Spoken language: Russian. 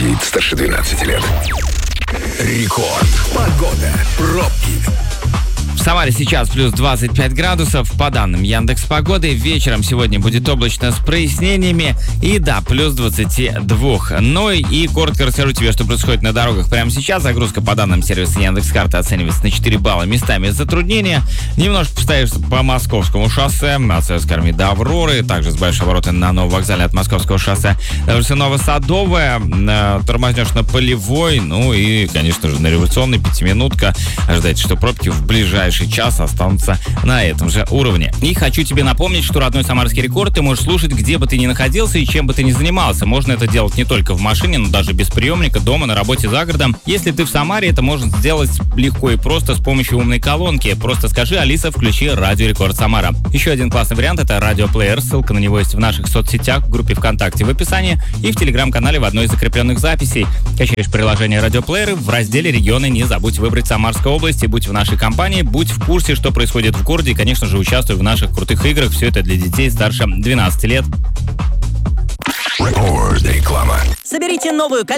Вид старше 12 лет. Рекорд. Погода. Пробки. В Самаре сейчас плюс 25 градусов. По данным Яндекс.Погоды, вечером сегодня будет облачно с прояснениями. И да, плюс 22. Ну и коротко расскажу тебе, что происходит на дорогах прямо сейчас. Загрузка по данным сервиса Яндекс.Карты оценивается на 4 балла. Местами затруднения. Немножко постоишь по Московскому шоссе от Советской армии до Авроры. Также с большой обороты на Новом вокзале от Московского шоссе до улицы Новосадовая. Тормознешь на Полевой. Ну и, конечно же, на Революционной 5-минутка. Ожидайте, что пробки в ближайший час останутся на этом же уровне. И хочу тебе напомнить, что родной самарский рекорд ты можешь слушать, где бы ты ни находился и чем бы ты ни занимался. Можно это делать не только в машине, но даже без приемника, дома, на работе, за городом. Если ты в Самаре, это можно сделать легко и просто с помощью умной колонки. Просто скажи: Алиса, включи Радио Рекорд Самара. Еще один классный вариант — это радиоплеер. Ссылка на него есть в наших соцсетях, в группе ВКонтакте в описании и в телеграм-канале в одной из закрепленных записей. Качаешь приложение радиоплееры, в разделе «Регионы» не забудь выбрать Самарская область и будь в нашей компании, будь в курсе, что происходит в городе, и, конечно же, участвуй в наших крутых играх. Все это для детей старше 12 лет. Реклама. Соберите новую